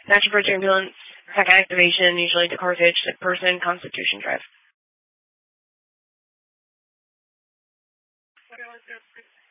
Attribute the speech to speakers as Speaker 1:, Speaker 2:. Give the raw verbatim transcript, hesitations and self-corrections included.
Speaker 1: Natural Bridge Ambulance, second activation, usually to Carthage, sick person, Constitution Drive.